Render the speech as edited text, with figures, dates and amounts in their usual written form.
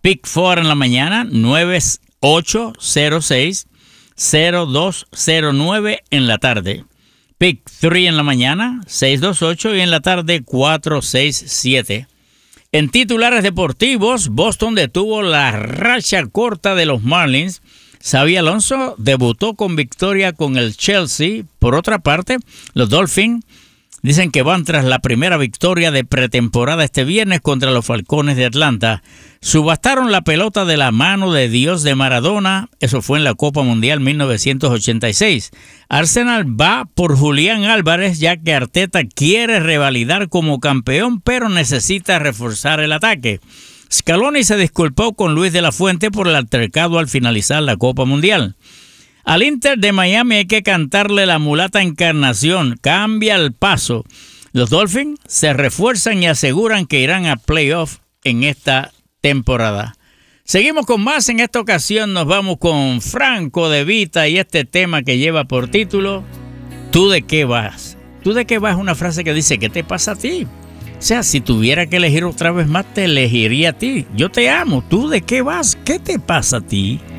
Pick 4 en la mañana, 9806-0209 en la tarde. Pick 3 en la mañana, 628 y en la tarde 467. En titulares deportivos, Boston detuvo la racha corta de los Marlins. Xabi Alonso debutó con victoria con el Chelsea. Por otra parte, los Dolphins dicen que van tras la primera victoria de pretemporada este viernes contra los Falcones de Atlanta. Subastaron la pelota de la mano de Dios de Maradona. Eso fue en la Copa Mundial 1986. Arsenal va por Julián Álvarez, ya que Arteta quiere revalidar como campeón, pero necesita reforzar el ataque. Scaloni se disculpó con Luis de la Fuente por el altercado al finalizar la Copa Mundial. Al Inter de Miami hay que cantarle la mulata Encarnación. Cambia el paso. Los Dolphins se refuerzan y aseguran que irán a playoff en esta temporada. Seguimos con más. En esta ocasión nos vamos con Franco De Vita y este tema que lleva por título ¿Tú de qué vas? ¿Tú de qué vas? Es una frase que dice ¿qué te pasa a ti? O sea, si tuviera que elegir otra vez más, te elegiría a ti. Yo te amo. ¿Tú de qué vas? ¿Qué te pasa a ti?